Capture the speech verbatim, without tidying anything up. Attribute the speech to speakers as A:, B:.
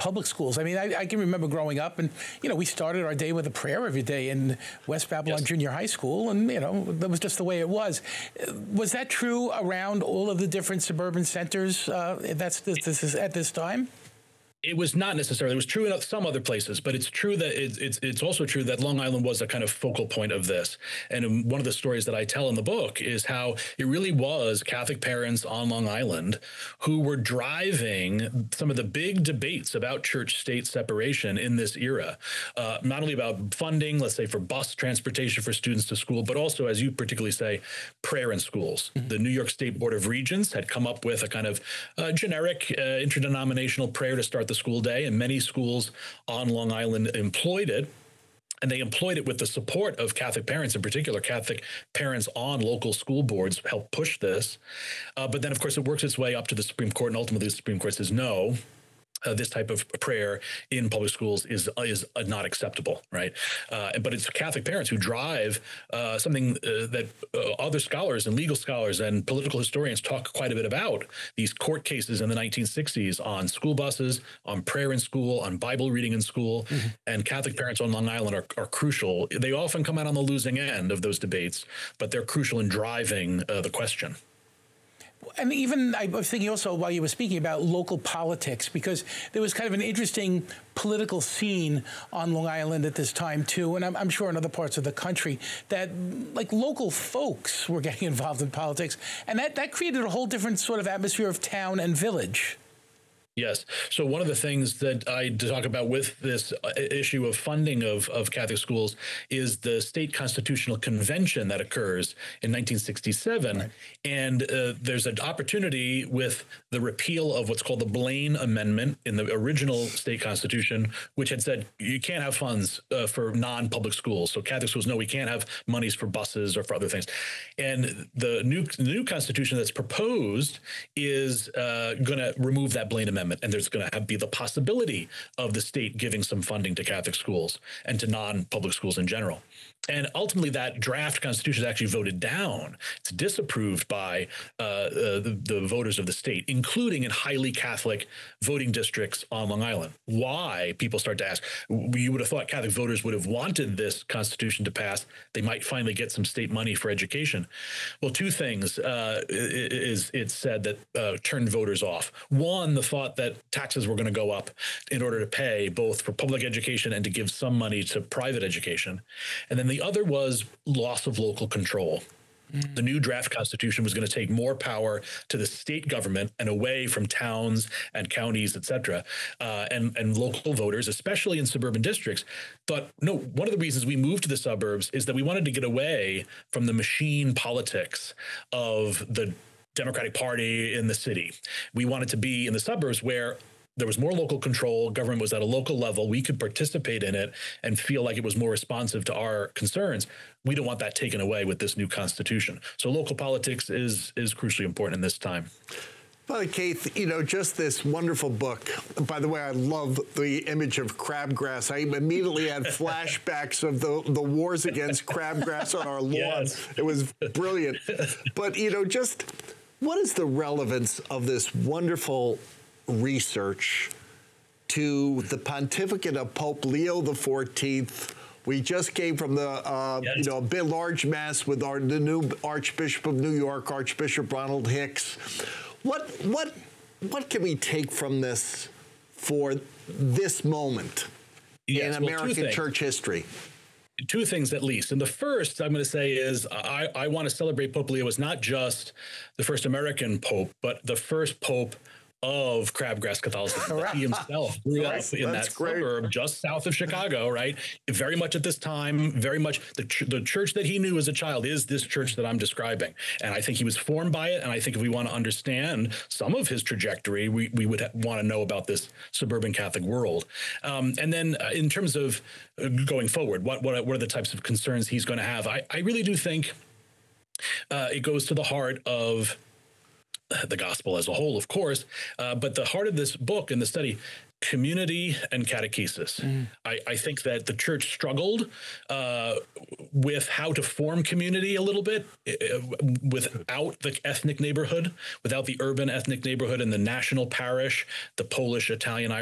A: public schools. I mean, I, I can remember growing up, and you know, we started our day with a prayer every day in West Babylon yes. Junior High School, and you know, that was just the way it was. Was that true around all of the different suburban centers? Uh, that's this, this is at this time.
B: It was not necessarily. It was true in some other places, but it's true that it's, it's it's also true that Long Island was a kind of focal point of this. And one of the stories that I tell in the book is how it really was Catholic parents on Long Island who were driving some of the big debates about church-state separation in this era. Uh, not only about funding, let's say for bus transportation for students to school, but also, as you particularly say, prayer in schools. Mm-hmm. The New York State Board of Regents had come up with a kind of uh, generic uh, interdenominational prayer to start the school day, and many schools on Long Island employed it. And they employed it with the support of Catholic parents, in particular. Catholic parents on local school boards helped push this. Uh, but then, of course, it works its way up to the Supreme Court, and ultimately the Supreme Court says no. Uh, this type of prayer in public schools is is uh, not acceptable, right? Uh, but it's Catholic parents who drive uh, something uh, that uh, other scholars and legal scholars and political historians talk quite a bit about, these court cases in the nineteen sixties on school buses, on prayer in school, on Bible reading in school. Mm-hmm. And Catholic parents on Long Island are, are crucial. They often come out on the losing end of those debates, but they're crucial in driving uh, the question.
A: And even I was thinking also while you were speaking about local politics, because there was kind of an interesting political scene on Long Island at this time, too. And I'm, I'm sure in other parts of the country that like local folks were getting involved in politics. And that, that created a whole different sort of atmosphere of town and village.
B: Yes. So one of the things that I talk about with this issue of funding of, of Catholic schools is the state constitutional convention that occurs in nineteen sixty-seven. Right. And uh, there's an opportunity with the repeal of what's called the Blaine Amendment in the original state constitution, which had said you can't have funds uh, for non-public schools. So Catholic schools, no, we can't have monies for buses or for other things. And the new, the new constitution that's proposed is uh, going to remove that Blaine Amendment. And there's going to be the possibility of the state giving some funding to Catholic schools and to non-public schools in general. And ultimately, that draft constitution is actually voted down. It's disapproved by uh, uh, the, the voters of the state, including in highly Catholic voting districts on Long Island. Why? People start to ask. You would have thought Catholic voters would have wanted this constitution to pass. They might finally get some state money for education. Well, two things uh, is it's said that uh, turned voters off. One, the thought that taxes were going to go up in order to pay both for public education and to give some money to private education. And then the other was loss of local control. Mm. The new draft constitution was going to take more power to the state government and away from towns and counties, et cetera. Uh, and, and local voters, especially in suburban districts, thought, no, one of the reasons we moved to the suburbs is that we wanted to get away from the machine politics of the Democratic Party in the city. We wanted to be in the suburbs where there was more local control, government was at a local level, we could participate in it and feel like it was more responsive to our concerns. We don't want that taken away with this new constitution. So local politics is is crucially important in this time.
C: Well, Keith, you know, just this wonderful book. By the way, I love the image of crabgrass. I immediately had flashbacks of the, the wars against crabgrass on our lawn. Yes. It was brilliant. But, you know, just what is the relevance of this wonderful research to the pontificate of Pope Leo the fourteenth? We just came from the, uh, yes. you know, a big large mass with our the new Archbishop of New York, Archbishop Ronald Hicks. What what what can we take from this for this moment yes, in well, American church history?
B: Two things at least. And the first I'm going to say is I, I want to celebrate Pope Leo as not just the first American pope, but the first pope of crabgrass Catholicism. Right. He himself grew up in That's that great. suburb just south of Chicago, right? Very much at this time, very much the, ch the church that he knew as a child is this church that I'm describing. And I think he was formed by it. And I think if we want to understand some of his trajectory, we, we would want to know about this suburban Catholic world. Um, and then uh, in terms of uh, going forward, what, what, what are the types of concerns he's going to have? I, I really do think uh, it goes to the heart of the gospel as a whole, of course, uh, but the heart of this book and the study, community and catechesis. Mm. I, I think that the church struggled uh, with how to form community a little bit uh, without the ethnic neighborhood, without the urban ethnic neighborhood and the national parish, the Polish, Italian,